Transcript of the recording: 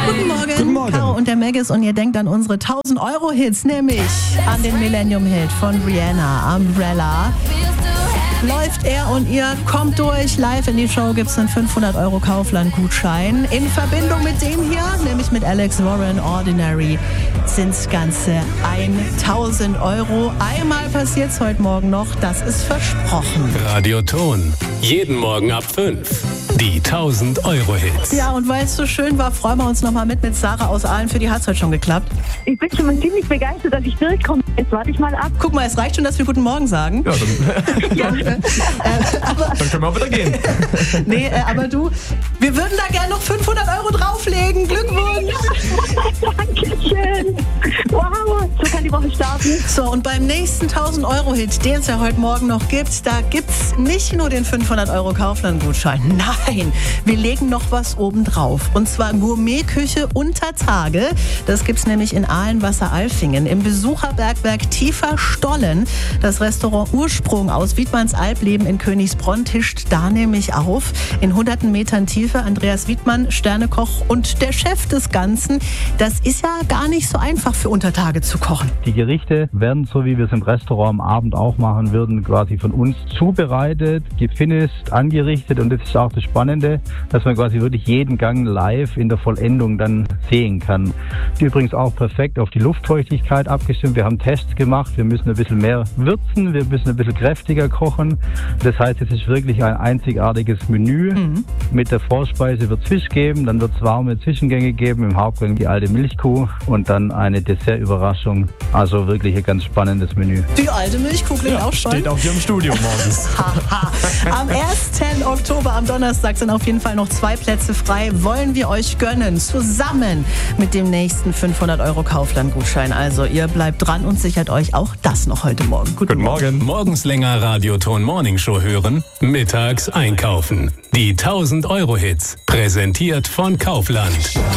Guten Morgen. Guten Morgen. Caro und der Maggis und ihr denkt an unsere 1000-Euro-Hits, nämlich an den Millennium-Hit von Rihanna, Umbrella. Läuft er und ihr kommt durch. Live in die Show gibt es einen 500€ Kaufland-Gutschein. In Verbindung mit dem hier, nämlich mit Alex Warren, Ordinary, sind es ganze 1000 €. Einmal passiert es heute Morgen noch, das ist versprochen. Radioton. Jeden Morgen ab 5. Die 1000-Euro-Hits. Ja, und weil es so schön war, freuen wir uns nochmal mit Sarah aus Aalen. Für die hat es heute schon geklappt. Ich bin schon mal ziemlich begeistert, dass ich durchkomme. Jetzt warte ich mal ab. Guck mal, es reicht schon, dass wir Guten Morgen sagen. Ja, dann können wir auch wieder gehen. Nee, aber du, wir würden da gerne noch 500€ drauflegen. Glückwunsch! Dankeschön. Wow, so kann die Woche starten. So, und beim nächsten 1000-Euro-Hit, den es ja heute Morgen noch gibt, da gibt's nicht nur den 500€ Kaufland-Gutschein. Nein, wir legen noch was oben drauf. Und zwar Gourmetküche unter Tage. Das gibt's nämlich in Ahlen-Wasser-Alfingen im Besucherbergwerk Tiefer Stollen. Das Restaurant Ursprung aus Wiedmannsalb-Leben in Königsbronn tischt da nämlich auf. In hunderten Metern Tiefe Andreas Wiedmann, Sternekoch und der Chef des Ganzen. Das ist ja gar nicht so einfach für Untertage zu kochen. Die Gerichte werden, so wie wir es im Restaurant am Abend auch machen würden, quasi von uns zubereitet, gefinished, angerichtet, und das ist auch das Spannende, dass man quasi wirklich jeden Gang live in der Vollendung dann sehen kann. Übrigens auch perfekt auf die Luftfeuchtigkeit abgestimmt. Wir haben Tests gemacht, wir müssen ein bisschen mehr würzen, wir müssen ein bisschen kräftiger kochen. Das heißt, es ist wirklich ein einzigartiges Menü. Mit der Vorspeise wird es Fisch geben, dann wird es warme Zwischengänge geben, im Hauptgang die alte Milchkuh und dann eine Dessertüberraschung. Also wirklich ein ganz spannendes Menü. Die alte Milchkuh klingt auch schon. Steht auch hier im Studio morgens. Am 1. Oktober, am Donnerstag, sind auf jeden Fall noch 2 Plätze frei. Wollen wir euch gönnen, zusammen mit dem nächsten 500€ Kaufland-Gutschein. Also ihr bleibt dran und sichert euch auch das noch heute Morgen. Guten Morgen. Morgens länger Radioton Morning Show hören, mittags einkaufen. Die 1000-Euro-Hits. Präsentiert von Kaufland.